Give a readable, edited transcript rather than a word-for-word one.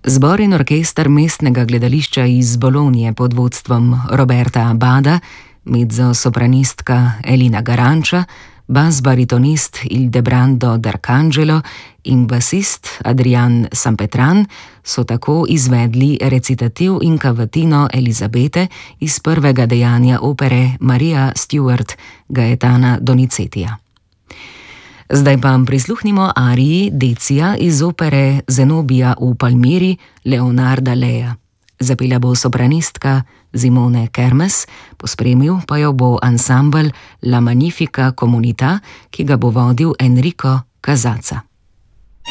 Zbor in orkester mestnega gledališča iz Bologne pod vodstvom Roberta Abada, mezzosopranistka Elina Garanča, bas-baritonist Ildebrando D'Arcangelo in basist Adrian Sampetran so tako izvedli recitativ in kavatino Elizabete iz prvega dejanja opere Maria Stuart Gaetana Donizetija. Zdaj pa prisluhnimo ariji Decija iz opere Zenobija v Palmiri Leonarda Leja. Zapela bo sopranistka Simone Kermes, pospremil pa jo bo ansambel La Magnifica Comunità, ki ga bo vodil Enrico Casazza.